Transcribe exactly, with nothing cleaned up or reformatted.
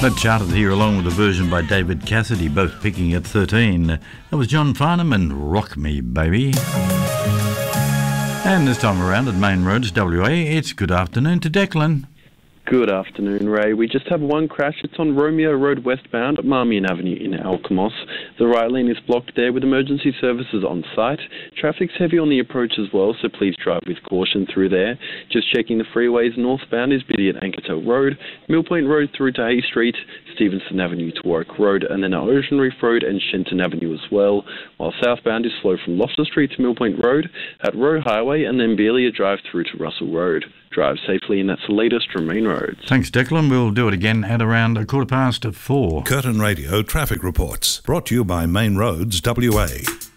That charted here along with a version by David Cassidy, both picking at thirteen. That was John Farnham and Rock Me Baby. And this time around at Main Roads W A, it's good afternoon to Declan. Good afternoon, Ray. We just have one crash. It's on Romeo Road westbound at Marmion Avenue in Alkimos. The right lane is blocked there with emergency services on site. Traffic's heavy on the approach as well, so please drive with caution through there. Just checking the freeways, northbound is busy at Ankertel Road, Mill Point Road through to Hay Street, Stevenson Avenue to Warwick Road, and then Ocean Reef Road and Shenton Avenue as well, while southbound is slow from Loftus Street to Mill Point Road, at Road Highway, and then Beelia Drive through to Russell Road. Drive safely, and that's the latest from Main Roads. Thanks, Declan. We'll do it again at around a quarter past four. Curtin Radio Traffic Reports, brought to you by Main Roads W A.